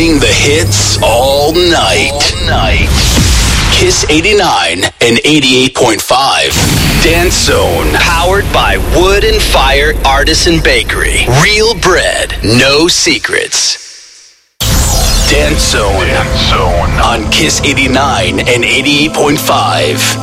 Playing the hits all night. Kiss 89 and 88.5. Dance Zone. Powered by Wood and Fire Artisan Bakery. Real bread, no secrets. Dance Zone. On Kiss 89 and 88.5.